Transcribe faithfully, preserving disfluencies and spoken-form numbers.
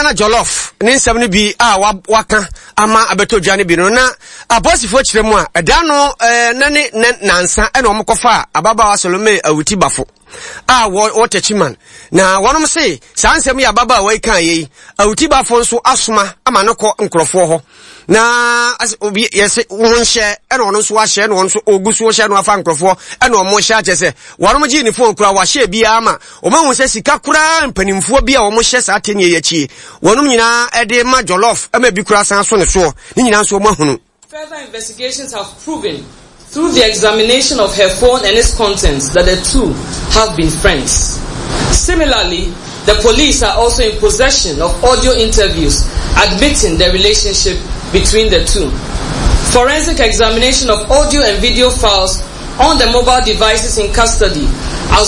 Nana Jollof ne nsɛm no bi a waka ama abeto dwane bi no na aposifo kyerɛ mu a ɛda no eh na ne nansa ɛna ɔmkɔfa ababa Salome awuti bafo a water chiman na wonom se saa nsɛm ya baba wai kan yi awuti bafo nso asoma ama no kɔ nkrɔfo hɔ na obi yese wonhye ɛna ɔno nso ahye na ɔno nso ogusu hye no afa nkrɔfo ɛna ɔmo hye akyɛ sɛ wonom gye ni phone kura wahye bia ama ɔmahu sɛ sika kura mpanimfo bia ɔmo hye saa tenye yachi wonom nyina ɛde ma Jollof ama bi kura san so ne so ni nyina nso ɔmo ahunu. Further investigations have proven through the examination of her phone and its contents that the two have been friends. Similarly, the police are also in possession of audio interviews admitting the relationship between the two. Forensic examination of audio and video files on the mobile devices in custody, as